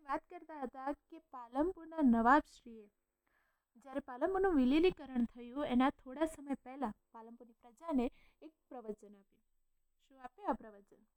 વાત કરતા હતા કે પાલનપુરના નવાબશ્રીએ જ્યારે પાલનપુરનું વિલીનીકરણ થયું એના થોડા સમય પહેલા પાલનપુરની પ્રજાને એક પ્રવચન આપ્યું. શું આપ્યું આ પ્રવચન?